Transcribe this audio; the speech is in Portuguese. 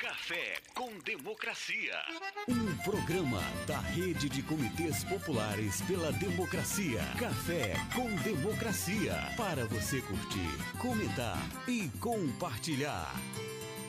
Café com Democracia. Um programa da Rede de Comitês Populares pela Democracia. Café com Democracia. Para você curtir, comentar e compartilhar.